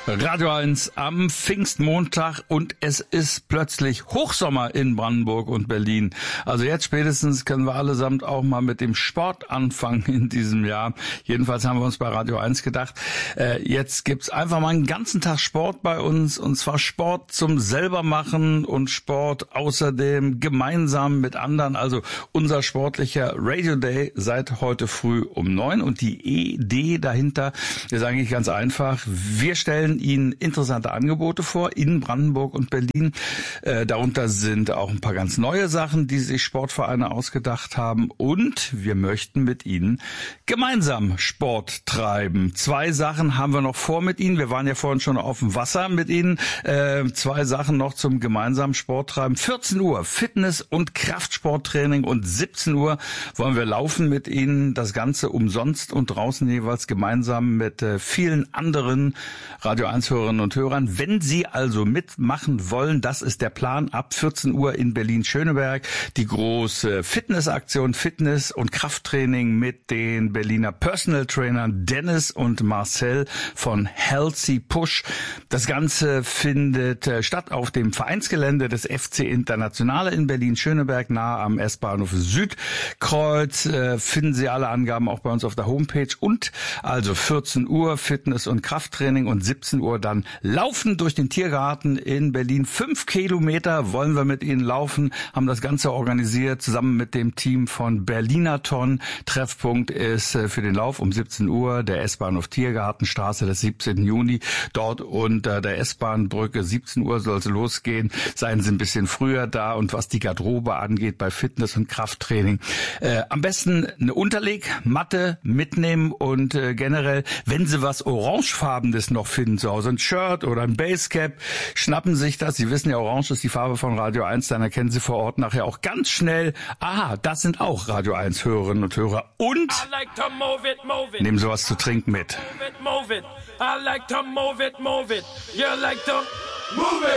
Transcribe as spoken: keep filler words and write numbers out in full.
Radio eins am Pfingstmontag und es ist plötzlich Hochsommer in Brandenburg und Berlin. Also jetzt spätestens können wir allesamt auch mal mit dem Sport anfangen in diesem Jahr. Jedenfalls haben wir uns bei Radio eins gedacht, äh, jetzt gibt's einfach mal einen ganzen Tag Sport bei uns, und zwar Sport zum selbermachen und Sport außerdem gemeinsam mit anderen. Also unser sportlicher Radio Day seit heute früh um neun, und die Idee dahinter ist eigentlich ganz einfach. Wir stellen Ihnen interessante Angebote vor in Brandenburg und Berlin. Äh, darunter sind auch ein paar ganz neue Sachen, die sich Sportvereine ausgedacht haben, und wir möchten mit Ihnen gemeinsam Sport treiben. Zwei Sachen haben wir noch vor mit Ihnen. Wir waren ja vorhin schon auf dem Wasser mit Ihnen. Äh, zwei Sachen noch zum gemeinsamen Sport treiben. vierzehn Uhr Fitness- und Kraftsporttraining und siebzehn Uhr wollen wir laufen mit Ihnen. Das Ganze umsonst und draußen jeweils gemeinsam mit äh, vielen anderen Radio eins Hörerinnen und Hörern. Wenn Sie also mitmachen wollen, das ist der Plan, ab vierzehn Uhr in Berlin-Schöneberg die große Fitnessaktion, Fitness- und Krafttraining mit den Berliner Personal Trainern Dennis und Marcel von Healthy Push. Das Ganze findet statt auf dem Vereinsgelände des F C Internationale in Berlin-Schöneberg, nahe am S-Bahnhof Südkreuz. Äh, finden Sie alle Angaben auch bei uns auf der Homepage. Und also vierzehn Uhr Fitness- und Krafttraining und siebzehn Uhr dann Laufen durch den Tiergarten in Berlin. Fünf Kilometer wollen wir mit Ihnen laufen, haben das Ganze organisiert zusammen mit dem Team von Berlinathon. Treffpunkt ist für den Lauf um siebzehn Uhr der S-Bahnhof Tiergartenstraße des siebzehnten Juni. Dort unter der S-Bahn-Brücke siebzehn Uhr soll es losgehen. Seien Sie ein bisschen früher da, und was die Garderobe angeht bei Fitness- und Krafttraining, äh, am besten eine Unterlegmatte mitnehmen, und äh, generell, wenn Sie was Orangefarbenes noch finden zu Hause, ein Shirt oder ein Basecap, schnappen sich das. Sie wissen ja, Orange ist die Farbe von Radio eins, dann erkennen Sie vor Ort nachher auch ganz schnell, aha, das sind auch Radio eins Hörerinnen und Hörer, und like to move it, move it. nehmen sowas zu trinken mit. Move it, move it. I like to move it, move it. You like to move it.